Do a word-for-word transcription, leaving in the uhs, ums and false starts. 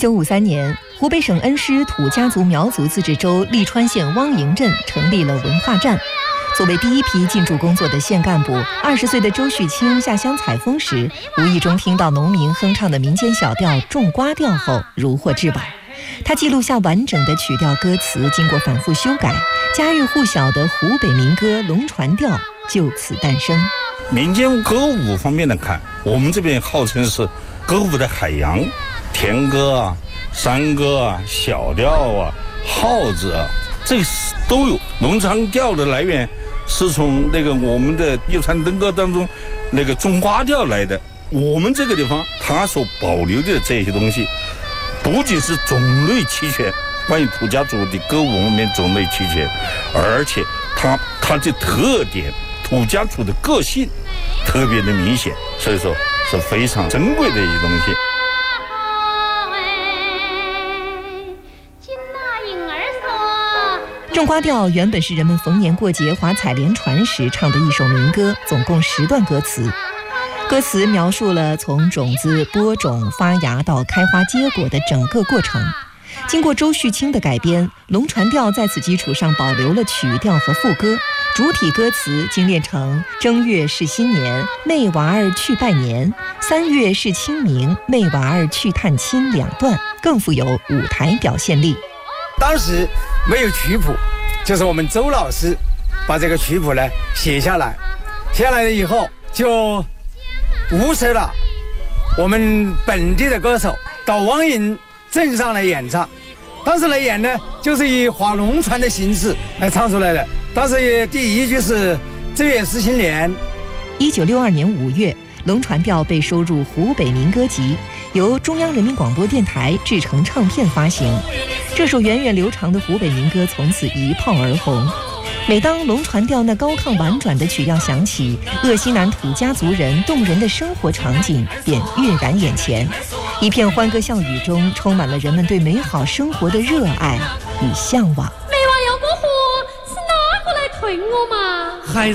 九五三年，湖北省恩施土家族苗族自治州利川县汪营镇成立了文化站。作为第一批进驻工作的县干部，二十岁的周旭清下乡采风时，无意中听到农民哼唱的民间小调《种瓜调》后，如获至宝。他记录下完整的曲调歌词，经过反复修改，家喻户晓的湖北民歌《龙船调》就此诞生。 民间歌舞方面的看，我们这边号称是歌舞的海洋，田歌啊、山歌啊、小调啊、号子啊，这都有。龙船调的来源是从那个我们的叶传灯歌当中那个种瓜调来的。我们这个地方它所保留的这些东西，不仅是种类齐全，关于土家族的歌舞方面种类齐全，而且它它的特点，土家族的个性特别的明显，所以说是非常珍贵的一些东西。 种瓜调原本是人们逢年过节划采莲船时唱的一首民歌，总共十段歌词。歌词描述了从种子播种发芽到开花结果的整个过程。经过周旭清的改编，龙船调在此基础上保留了曲调和副歌，主体歌词精炼成正月是新年，妹娃儿去拜年；三月是清明，妹娃儿去探亲两段，更富有舞台表现力。 当时没有曲谱，就是我们周老师把这个曲谱呢写下来，写下来了以后就物色了我们本地的歌手到汪营镇上来演唱。当时来演呢，就是以划龙船的形式来唱出来的。当时也第一句是正月是新年。 一九六二年五月，龙船调被收入湖北民歌集，由中央人民广播电台制成唱片发行。这首源远流长的湖北民歌从此一炮而红。每当龙船调那高亢婉转的曲调响起，鄂西南土家族人动人的生活场景便跃然眼前。一片欢歌笑语中，充满了人们对美好生活的热爱与向往。